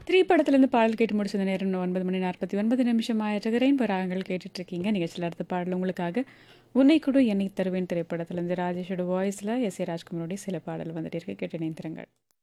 திரைப்படத்திலிருந்து பாடல் கேட்டு முடிச்ச நேரம் 9:49 ஆயிட்டு ரெயின்போ ராகங்கள் கேட்டுட்டு இருக்கீங்க. நிகழ்ச்சியில் அடுத்த பாடல் உங்களுக்காக உன்னை கொடு என்னை தருவேன் திரைப்படத்திலிருந்து ராஜேஷோட வாய்ஸில் எஸ் ஏ ராஜ்குமாரோடைய சில பாடல் வந்துட்டு இருக்கு. கேட்டு இணைந்திருங்கள்.